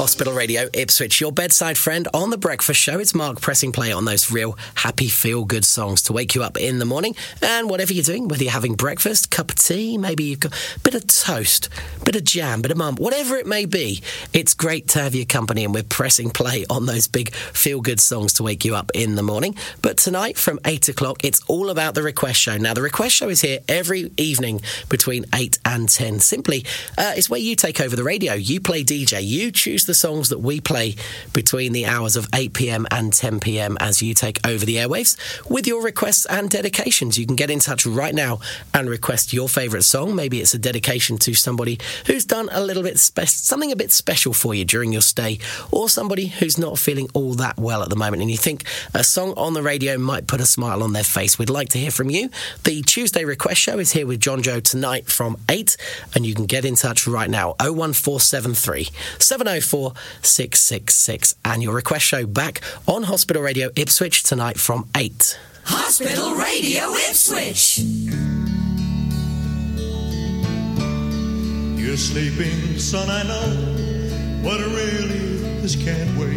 Hospital Radio Ipswich, your bedside friend on The Breakfast Show. It's Mark pressing play on those real happy, feel-good songs to wake you up in the morning. And whatever you're doing, whether you're having breakfast, cup of tea, maybe you've got a bit of toast, bit of jam, bit of mum, whatever it may be, it's great to have your company, and we're pressing play on those big feel-good songs to wake you up in the morning. But tonight from 8 o'clock, it's all about The Request Show. Now, The Request Show is here every evening between 8 and 10. Simply, it's where you take over the radio. You play DJ. You choose the songs that we play between the hours of 8 p.m. and 10 p.m. as you take over the airwaves with your requests and dedications. You can get in touch right now and request your favourite song. Maybe it's a dedication to somebody who's done a little bit something a bit special for you during your stay, or somebody who's not feeling all that well at the moment and you think a song on the radio might put a smile on their face. We'd like to hear from you. The Tuesday Request Show is here with John Joe tonight from 8, and you can get in touch right now, 01473 704 666, and your request show back on Hospital Radio Ipswich tonight from 8. Hospital Radio Ipswich. You're sleeping, son, I know, but really this can't wait.